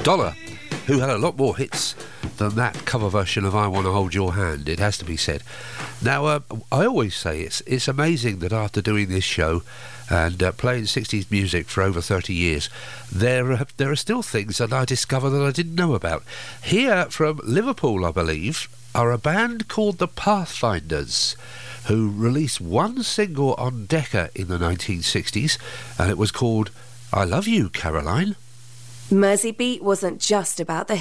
Dollar, who had a lot more hits than that cover version of I Want to Hold Your Hand, it has to be said. Now, I always say it's amazing that after doing this show and playing 60s music for over 30 years, there are still things that I discover that I didn't know about. Here from Liverpool, I believe, are a band called the Pathfinders, who released one single on Decca in the 1960s, and it was called I Love You, Caroline. Mersey Beat wasn't just about the